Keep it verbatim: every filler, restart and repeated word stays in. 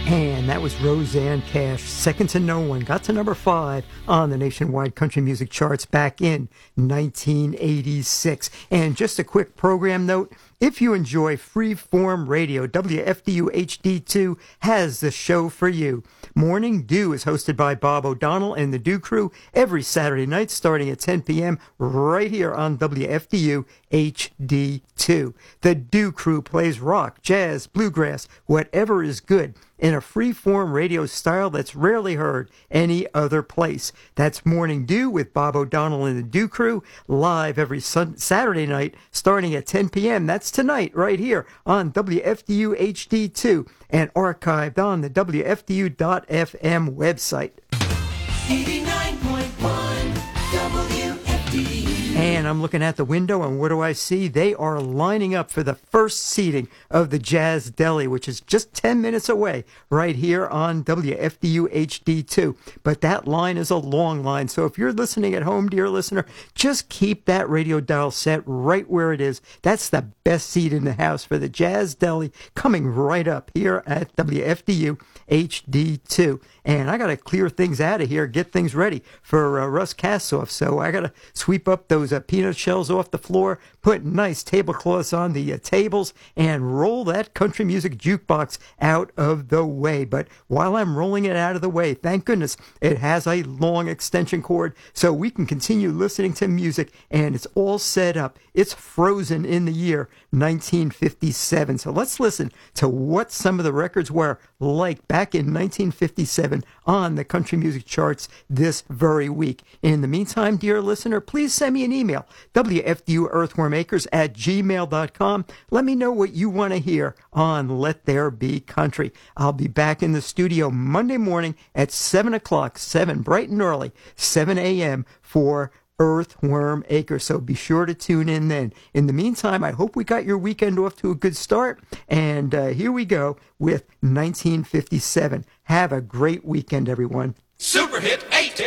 And that was Rosanne Cash, Second to No One, got to number five on the nationwide country music charts back in nineteen eighty-six. And just a quick program note, if you enjoy freeform radio, W F D U H D two has the show for you. Morning Dew is hosted by Bob O'Donnell and the Dew Crew every Saturday night starting at ten p.m. right here on W F D U H D two. The Dew Crew plays rock, jazz, bluegrass, whatever is good in a free-form radio style that's rarely heard any other place. That's Morning Dew with Bob O'Donnell and the Dew Crew, live every sun- Saturday night starting at ten p.m. That's tonight right here on W F D U H D two and archived on the W F D U dot F M website. eighty-nine point one W F D U. And I'm looking at the window, and what do I see? They are lining up for the first seating of the Jazz Deli, which is just ten minutes away, right here on W F D U H D two. But that line is a long line, so if you're listening at home, dear listener, just keep that radio dial set right where it is. That's the best seat in the house for the Jazz Deli, coming right up here at W F D U H D two. And I got to clear things out of here, get things ready for uh, Russ Kassoff. So I got to sweep up those uh, peanut shells off the floor, put nice tablecloths on the uh, tables, and roll that country music jukebox out of the way. But while I'm rolling it out of the way, thank goodness it has a long extension cord so we can continue listening to music, and it's all set up. It's frozen in the year nineteen fifty-seven. So let's listen to what some of the records were like back in nineteen fifty-seven on the country music charts this very week. In the meantime, dear listener, please send me an email, W F D U Earthworm Acres at gmail dot com. Let me know what you want to hear on Let There Be Country. I'll be back in the studio Monday morning at seven o'clock, seven, bright and early, seven a.m. for Earthworm Acres. So be sure to tune in then. In the meantime, I hope we got your weekend off to a good start. And uh, here we go with nineteen fifty-seven. Have a great weekend, everyone. Super Hit eight.